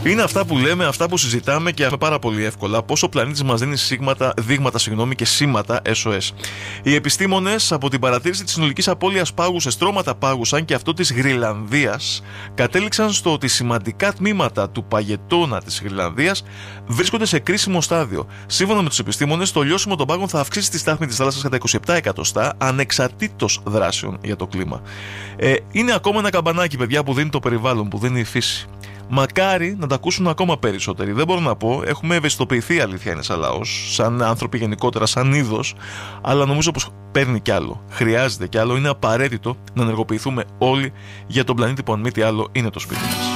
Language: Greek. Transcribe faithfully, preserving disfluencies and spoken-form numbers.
Είναι αυτά που λέμε, αυτά που συζητάμε και έχουμε πάρα πολύ εύκολα. Πώς ο πλανήτης μας δίνει σίγματα, δείγματα συγγνώμη, και σήματα ες ο ες. Οι επιστήμονες από την παρατήρηση της συνολικής απώλειας πάγου σε στρώματα πάγου, σαν και αυτό της Γροιλανδίας, κατέληξαν στο ότι σημαντικά τμήματα του παγετώνα της Γροιλανδίας βρίσκονται σε κρίσιμο στάδιο. Σύμφωνα με τους επιστήμονες, το λιώσιμο των πάγων θα αυξήσει τη στάθμη της θάλασσας κατά είκοσι επτά εκατοστά ανεξαρτήτως δράσεων για το κλίμα. Ε, είναι ακόμα ένα καμπανάκι, παιδιά, που δίνει το περιβάλλον, που δίνει η φύση. Μακάρι να τα ακούσουν ακόμα περισσότεροι. Δεν μπορώ να πω. Έχουμε ευαισθητοποιηθεί, αλήθεια είναι, σαν λαός, σαν άνθρωποι γενικότερα, σαν είδος. Αλλά νομίζω πως παίρνει κι άλλο. Χρειάζεται κι άλλο. Είναι απαραίτητο να ενεργοποιηθούμε όλοι για τον πλανήτη που, αν μη τι άλλο, είναι το σπίτι μας.